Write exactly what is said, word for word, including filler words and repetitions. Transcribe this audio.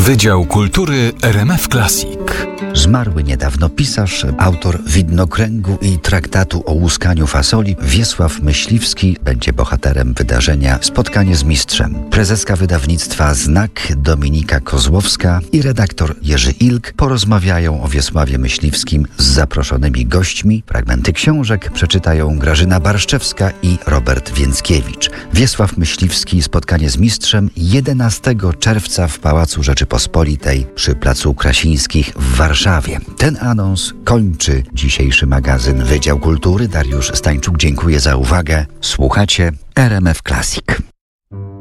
Wydział Kultury R M F Classic. Zmarły niedawno pisarz, autor Widnokręgu i traktatu o łuskaniu fasoli Wiesław Myśliwski będzie bohaterem wydarzenia Spotkanie z mistrzem. Prezeska wydawnictwa Znak Dominika Kozłowska i redaktor Jerzy Ilk porozmawiają o Wiesławie Myśliwskim z zaproszonymi gośćmi. Fragmenty książek przeczytają Grażyna Barszczewska i Robert Więckiewicz. Wiesław Myśliwski, Spotkanie z mistrzem jedenastego czerwca w Pałacu Rzeczypospolitej przy Placu Krasińskich w Warszawie. Ten anons kończy dzisiejszy magazyn Wydział Kultury. Dariusz Stańczuk, dziękuję za uwagę. Słuchacie R M F Classic.